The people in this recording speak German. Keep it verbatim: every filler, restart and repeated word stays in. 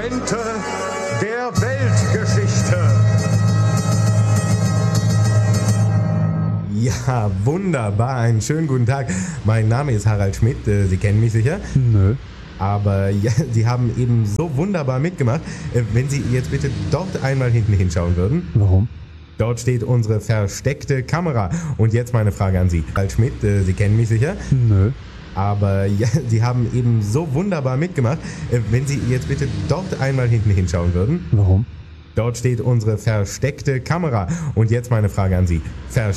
Momente der Weltgeschichte. Ja, wunderbar. Einen schönen guten Tag. Mein Name ist Harald Schmidt. Äh, Sie kennen mich sicher. Nö. Aber ja, Sie haben eben so wunderbar mitgemacht. Äh, Wenn Sie jetzt bitte dort einmal hinten hinschauen würden. Warum? Dort steht unsere versteckte Kamera. Und jetzt meine Frage an Sie. Harald Schmidt, äh, Sie kennen mich sicher. Nö. Aber ja, Sie haben eben so wunderbar mitgemacht. Äh, Wenn Sie jetzt bitte dort einmal hinten hinschauen würden. Warum? Dort steht unsere versteckte Kamera. Und jetzt meine Frage an Sie. Ver